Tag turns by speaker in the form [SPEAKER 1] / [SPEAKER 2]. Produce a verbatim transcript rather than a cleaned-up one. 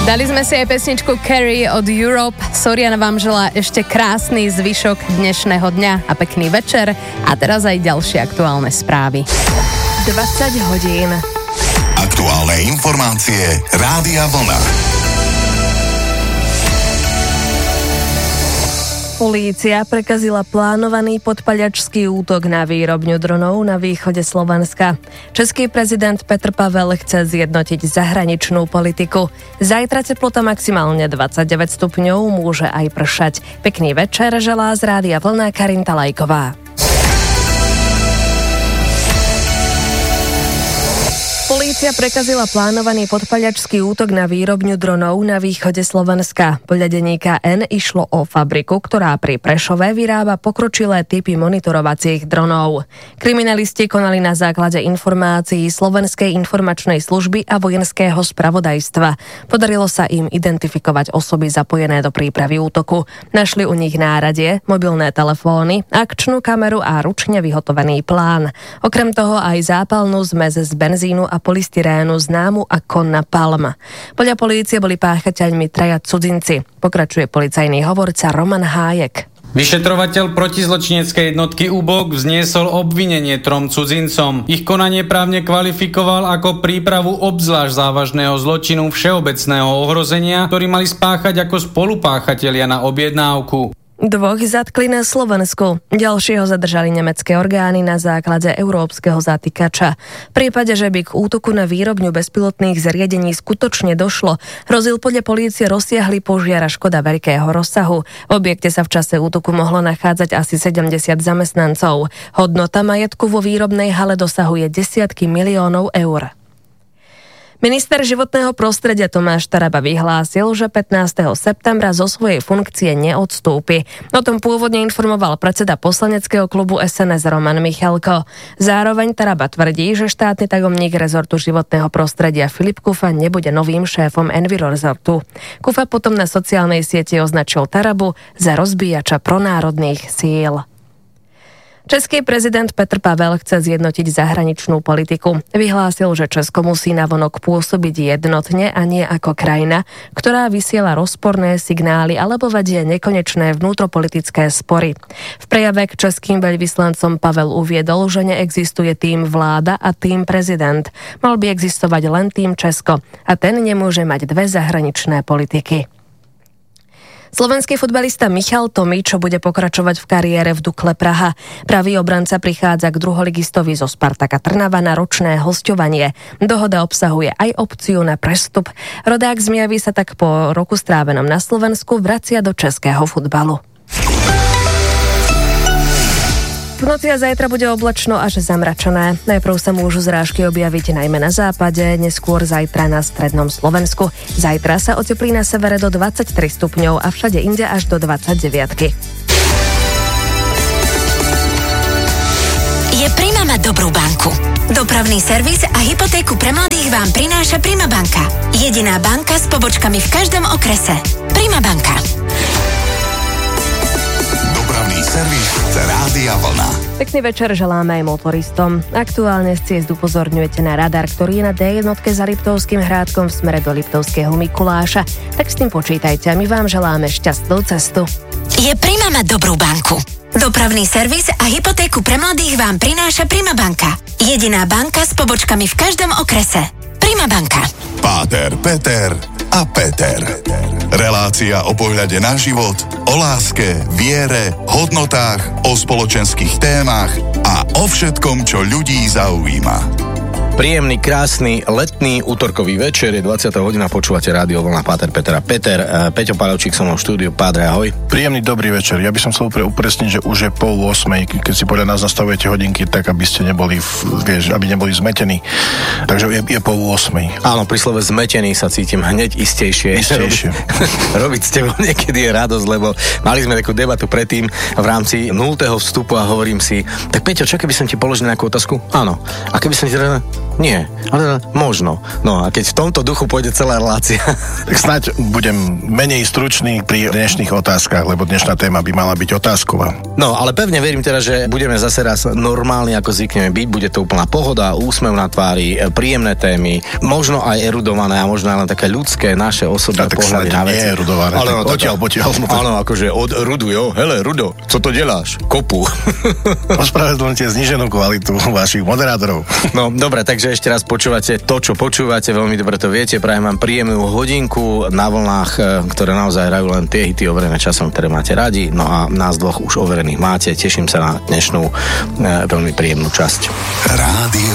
[SPEAKER 1] Dali sme si aj pesničku Carrie od Europe. Soriana vám želá ešte krásny zvyšok dnešného dňa a pekný večer. A teraz aj ďalšie aktuálne správy. dvadsať hodín.
[SPEAKER 2] Aktuálne informácie Rádia Vlna.
[SPEAKER 3] Polícia prekazila plánovaný podpaľačský útok na výrobňu dronov na východe Slovenska. Český prezident Petr Pavel chce zjednotiť zahraničnú politiku. Zajtra teplota maximálne dvadsaťdeväť stupňov, môže aj pršať. Pekný večer želá z Rádia Vlna Karinta Lajková. Polícia prekazila plánovaný podpaľačský útok na výrobňu dronov na východe Slovenska. Podľa denníka N išlo o fabriku, ktorá pri Prešove vyrába pokročilé typy monitorovacích dronov. Kriminalisti konali na základe informácií Slovenskej informačnej služby a vojenského spravodajstva. Podarilo sa im identifikovať osoby zapojené do prípravy útoku. Našli u nich náradie, mobilné telefóny, akčnú kameru a ručne vyhotovený plán. Okrem toho aj zápalnú zmes z benzínu a polystyrénu známu ako napalm. Podľa polície boli páchateľmi traja cudzinci. Pokračuje policajný hovorca Roman Hájek.
[SPEAKER 4] Vyšetrovateľ protizločineckej jednotky úbok vzniesol obvinenie trom cudzincom. Ich konanie právne kvalifikoval ako prípravu obzvlášť závažného zločinu všeobecného ohrozenia, ktorý mali spáchať ako spolupáchatelia na objednávku.
[SPEAKER 3] Dvoch zatkli na Slovensku. Ďalšieho zadržali nemecké orgány na základe európskeho zatýkača. V prípade, že by k útoku na výrobňu bezpilotných zariadení skutočne došlo, hrozil podľa polície rozsiahly požiar a škoda veľkého rozsahu. V objekte sa v čase útoku mohlo nachádzať asi sedemdesiat zamestnancov. Hodnota majetku vo výrobnej hale dosahuje desiatky miliónov eur. Minister životného prostredia Tomáš Taraba vyhlásil, že pätnásteho septembra zo svojej funkcie neodstúpi. O tom pôvodne informoval predseda poslaneckého klubu es en es Roman Michalko. Zároveň Taraba tvrdí, že štátny tajomník rezortu životného prostredia Filip Kufa nebude novým šéfom Envirorezortu. Kufa potom na sociálnej siete označil Tarabu za rozbíjača pronárodných síl. Český prezident Petr Pavel chce zjednotiť zahraničnú politiku. Vyhlásil, že Česko musí navonok pôsobiť jednotne a nie ako krajina, ktorá vysiela rozporné signály alebo vedie nekonečné vnútropolitické spory. V prejave k českým veľvyslancom Pavel uviedol, že neexistuje tým vláda a tým prezident. Mal by existovať len tým Česko a ten nemôže mať dve zahraničné politiky. Slovenský futbalista Michal Tomič bude pokračovať v kariére v Dukle Praha. Pravý obranca prichádza k druholigistovi zo Spartaka Trnava na ročné hosťovanie. Dohoda obsahuje aj opciu na prestup. Rodák z Mijavy sa tak po roku strávenom na Slovensku vracia do českého futbalu. V noci a zajtra bude oblačno až zamračené. Najprv sa môžu zrážky objaviť najmä na západe, neskôr zajtra na strednom Slovensku. Zajtra sa oteplí na severe do dvadsaťtri stupňov a všade inde až do dvadsaťdeväť.
[SPEAKER 5] Je Prima mať dobrú banku. Dopravný servis a hypotéku pre mladých vám prináša Prima banka. Jediná banka s pobočkami v každom okrese. Prima banka.
[SPEAKER 2] Servis Rádia Vlna.
[SPEAKER 3] Pekný večer želáme aj motoristom. Aktuálne z ciest upozorňujete na radar, ktorý je na dé jedna za Liptovským Hrádkom v smere do Liptovského Mikuláša. Tak s tým počítajte a my vám želáme šťastnú cestu.
[SPEAKER 5] Je Prima mať dobrú banku. Dopravný servis a hypotéku pre mladých vám prináša Prima banka. Jediná banka s pobočkami v každom okrese. Prima banka.
[SPEAKER 2] Páter, Peter a Peter. Relácia o pohľade na život, o láske, viere, hodnotách, o spoločenských témach a o všetkom, čo ľudí zaujíma.
[SPEAKER 6] Príjemný, krásny, letný, útorkový večer, je dvadsiata hodina, počúvate Rádio Vlna, Páter, Peter a Peter. Peťo Paľovčík som v štúdiu, Pádre, ahoj.
[SPEAKER 7] Príjemný, dobrý večer. Ja by som chcel upresniť, že už je pol osmej, keď si podľa nás nastavujete hodinky, tak aby ste neboli, vieš, aby neboli zmetení. Takže je, je pol osmej.
[SPEAKER 6] Áno, pri slove zmetený sa cítim hneď istejšie.
[SPEAKER 7] Istejšie.
[SPEAKER 6] Robiť s tebou niekedy je radosť, lebo mali sme takú debatu predtým v rámci nultého vstupu a hovorím si, tak Peťo, čo keby som ti položil nejakú otázku? Áno. A keby som ti teda Nie, ale možno. No a keď v tomto duchu pôjde celá relácia.
[SPEAKER 7] Tak snáď budem menej stručný pri dnešných otázkach, lebo dnešná téma by mala byť otázková.
[SPEAKER 6] No, ale pevne verím teda, že budeme zase raz normálni, ako zvykneme byť. Bude to úplná pohoda, úsmev na tvári, príjemné témy, možno aj erudované a možno aj len také ľudské, naše osobné pohľady na veci.
[SPEAKER 7] Nie erudované, ale no, potiaľ, potiaľ.
[SPEAKER 6] Áno, akože od Rudu, jo. Hele, Rudo, co to deláš? Kopu.
[SPEAKER 7] Ospravedlňte zníženú kvalitu vašich moderátorov.
[SPEAKER 6] No, dobre, takže ešte raz počúvate to, čo počúvate, veľmi dobre to viete. Prajem vám príjemnú hodinku na vlnách, ktoré naozaj hrajú len tie hity overené časom, ktoré máte radi. No a nás dvoch už overených máte. Teším sa na dnešnú e, veľmi príjemnú časť.
[SPEAKER 2] Rádio